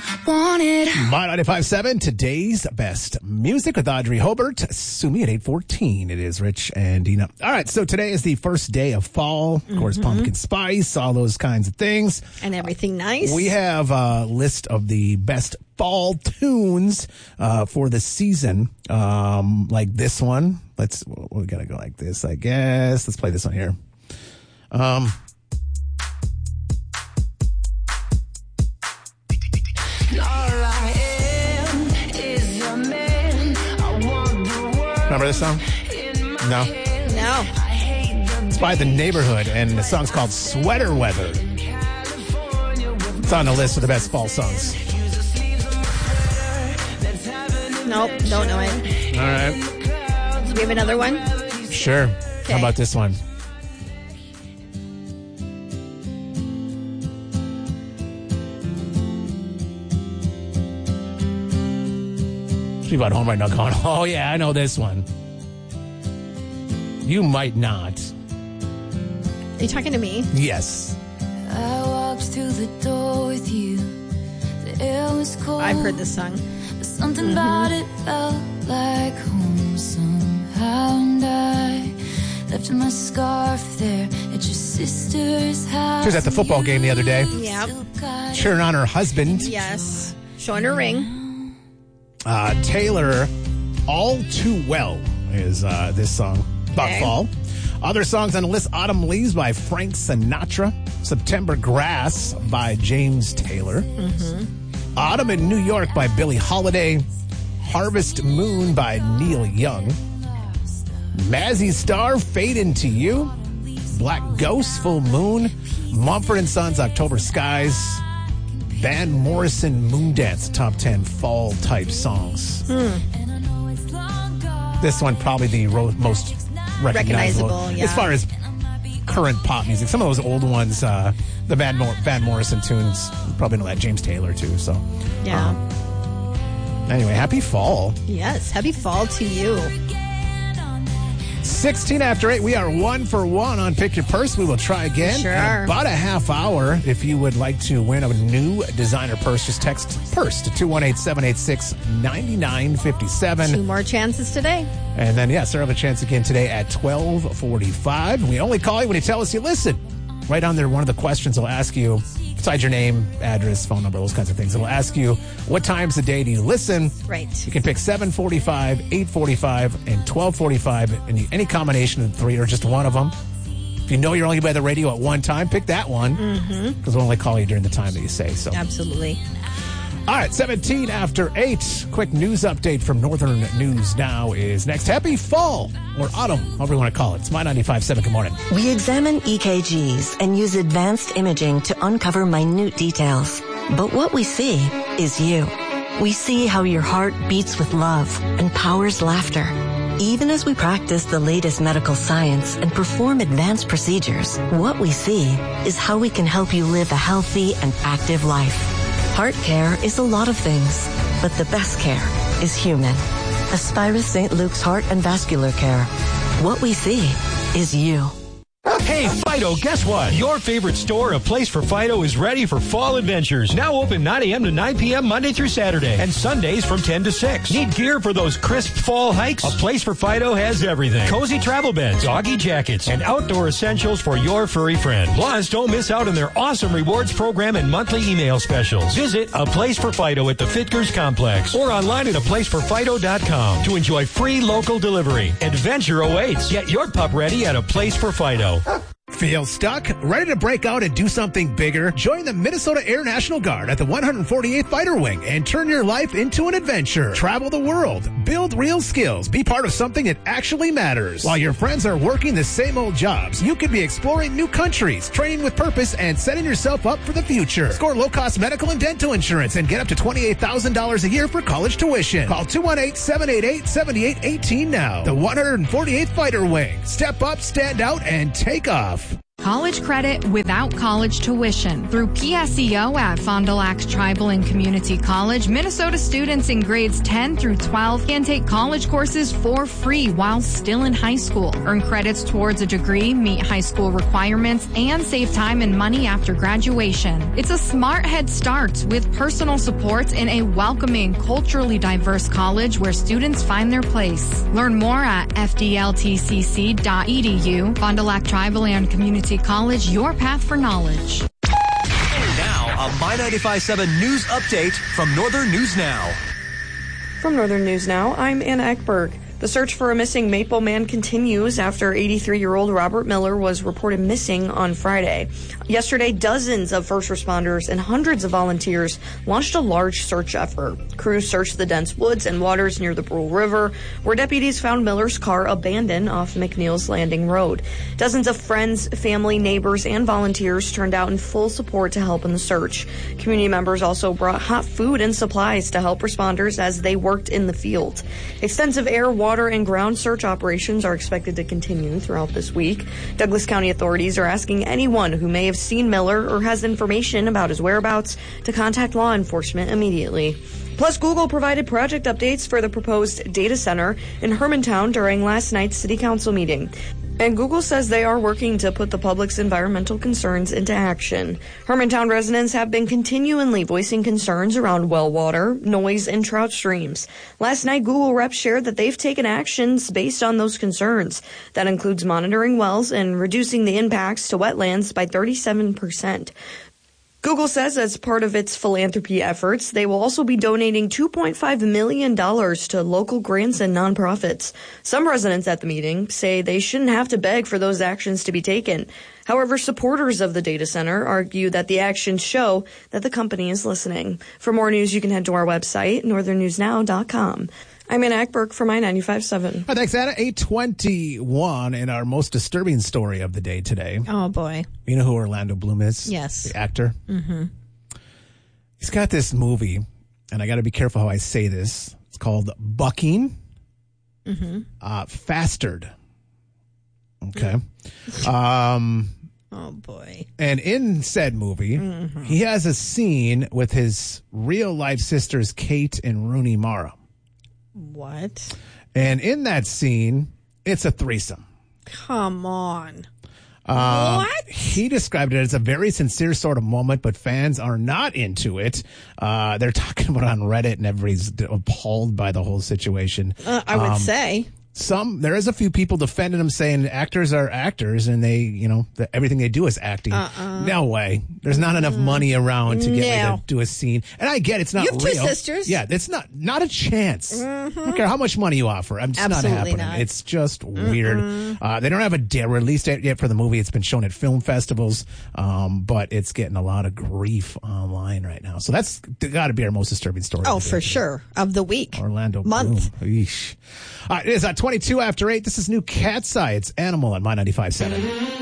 want it. My 95.7, today's best music with Audrey Hobart. Sue me at 8:14. It is Rich and Dina. All right, so today is the first day of fall. Of course, pumpkin spice, all those kinds of things. And everything nice. We have a list of the best fall tunes for the season, like this one. We gotta go like this, I guess. Let's play this one here. Remember this song? No? No. It's by The Neighborhood, and the song's called Sweater Weather. It's on the list of the best fall songs. Nope, don't know it. All right. Do we have another one? Sure. Okay. How about this one? People at home right now going, oh yeah, I know this one. You might not. Are you talking to me? Yes. I walked through the door with you. The air was cold. I've heard this song. But something about it felt like home somehow. And I left my scarf there at your sister's house. She was at the football game the other day. Yep. Cheering on her husband. Yes. Showing her ring. Taylor, All Too Well is this song about fall. Other songs on the list: Autumn Leaves by Frank Sinatra, September Grass by James Taylor, Autumn in New York by Billie Holiday, Harvest Moon by Neil Young, Mazzy Star, Fade Into You, Black Ghost, Full Moon, Mumford & Sons, October Skies, Van Morrison, Moondance, top 10 fall-type songs. This one probably the most recognizable Yeah. as far as current pop music. Some of those old ones, the Van Morrison tunes, you probably know that. James Taylor, too. So, Yeah. Anyway, happy fall. Yes. Happy fall to you. 16 after 8, we are 1 for 1 on Pick Your Purse. We will try again. Sure. In about a half hour. If you would like to win a new designer purse, just text PURSE to 218-786-9957. 2 more chances today. And then, yes, another chance again today at 12:45. We only call you when you tell us you listen. Right on there, one of the questions will ask you, besides your name, address, phone number, those kinds of things, it'll ask you, what times a day do you listen? Right. You can pick 7:45, 8:45, and 12:45, and any combination of the three or just one of them. If you know you're only by the radio at one time, pick that one, because we'll only call you during the time that you say. So, Absolutely. all right, 17 after 8. Quick news update from Northern News Now is next. Happy fall, or autumn, however you want to call it. It's My 95.7. Good morning. We examine EKGs and use advanced imaging to uncover minute details. But what we see is you. We see how your heart beats with love and powers laughter. Even as we practice the latest medical science and perform advanced procedures, what we see is how we can help you live a healthy and active life. Heart care is a lot of things, but the best care is human. Aspirus St. Luke's Heart and Vascular Care. What we see is you. Hey, Fido, guess what? Your favorite store, A Place for Fido, is ready for fall adventures. Now open 9 a.m. to 9 p.m. Monday through Saturday, and Sundays from 10 to 6. Need gear for those crisp fall hikes? A Place for Fido has everything. Cozy travel beds, doggy jackets, and outdoor essentials for your furry friend. Plus, don't miss out on their awesome rewards program and monthly email specials. Visit A Place for Fido at the Fitkers Complex or online at aplaceforfido.com to enjoy free local delivery. Adventure awaits. Get your pup ready at A Place for Fido. Feel stuck? Ready to break out and do something bigger? Join the Minnesota Air National Guard at the 148th Fighter Wing and turn your life into an adventure. Travel the world, build real skills, be part of something that actually matters. While your friends are working the same old jobs, you could be exploring new countries, training with purpose, and setting yourself up for the future. Score low-cost medical and dental insurance and get up to $28,000 a year for college tuition. Call 218-788-7818 now. The 148th Fighter Wing. Step up, stand out, and take off. college credit without college tuition. Through PSEO at Fond du Lac Tribal and Community College, Minnesota students in grades 10 through 12 can take college courses for free while still in high school. Earn credits towards a degree, meet high school requirements, and save time and money after graduation. It's a smart head start with personal support in a welcoming, culturally diverse college where students find their place. Learn more at fdltcc.edu. Fond du Lac Tribal and Community College, your path for knowledge. Now, a My 95.7 News update from Northern News Now. From Northern News Now, I'm Anna Eckberg. The search for a missing Maple man continues after 83-year-old Robert Miller was reported missing on Friday. Yesterday, dozens of first responders and hundreds of volunteers launched a large search effort. Crews searched the dense woods and waters near the Brule River, where deputies found Miller's car abandoned off McNeil's Landing Road. Dozens of friends, family, neighbors, and volunteers turned out in full support to help in the search. Community members also brought hot food and supplies to help responders as they worked in the field. Extensive air, water, and ground search operations are expected to continue throughout this week. Douglas County authorities are asking anyone who may have seen Miller or has information about his whereabouts to contact law enforcement immediately. Plus, Google provided project updates for the proposed data center in Hermantown during last night's city council meeting. And Google says they are working to put the public's environmental concerns into action. Hermantown residents have been continually voicing concerns around well water, noise, and trout streams. Last night, Google reps shared that they've taken actions based on those concerns. That includes monitoring wells and reducing the impacts to wetlands by 37%. Google says as part of its philanthropy efforts, they will also be donating $2.5 million to local grants and nonprofits. Some residents at the meeting say they shouldn't have to beg for those actions to be taken. However, supporters of the data center argue that the actions show that the company is listening. For more news, you can head to our website, northernnewsnow.com. I'm Anna Eckberg for My 95.7. Thanks, Anna. 8:21 in our most disturbing story of the day today. Oh, boy. You know who Orlando Bloom is? Yes. The actor? Mm-hmm. He's got this movie, and I got to be careful how I say this. It's called Bucking. Mm-hmm. Fastered. Okay. Oh, boy. And in said movie, he has a scene with his real-life sisters, Kate and Rooney Mara. What? And in that scene, it's a threesome. Come on. What? He described it as a very sincere sort of moment, but fans are not into it. They're talking about it on Reddit, and everybody's appalled by the whole situation. I would say. There is a few people defending him, saying actors are actors and they, everything they do is acting. No way. There's not enough money around to get me to do a scene. And I get it's not real. You have two sisters. Yeah, it's not a chance. I don't care how much money you offer. It's not happening. Not. It's just weird. They don't have a release date yet for the movie. It's been shown at film festivals, but it's getting a lot of grief online right now. So that's got to be our most disturbing story. Oh, for sure. Of the week. Orlando Month. Bloom. It is 22 after 8. This is new Cat's Eye. It's Animal at My 95.7.